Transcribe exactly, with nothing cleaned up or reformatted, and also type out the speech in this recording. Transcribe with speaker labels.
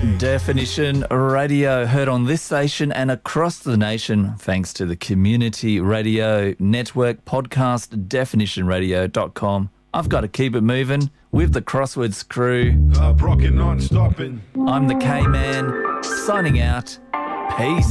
Speaker 1: Definition Radio, heard on this station and across the nation thanks to the Community Radio Network podcast, definition radio dot com. I've got to keep it moving with the Crosswords crew.
Speaker 2: Uh, Brock and non-stopping.
Speaker 1: I'm the K-Man, signing out. Peace.